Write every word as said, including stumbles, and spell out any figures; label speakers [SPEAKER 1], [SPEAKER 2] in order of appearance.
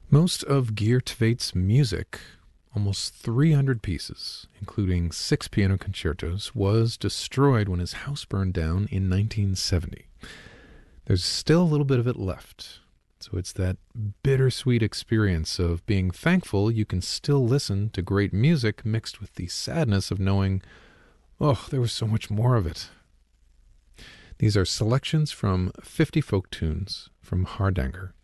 [SPEAKER 1] Most of Geert Tveit's music, almost three hundred pieces, including six piano concertos, was destroyed when his house burned down in nineteen seventy. There's still a little bit of it left, so it's that bittersweet experience of being thankful you can still listen to great music mixed with the sadness of knowing, oh, there was so much more of it. These are selections from fifty folk tunes from Hardanger,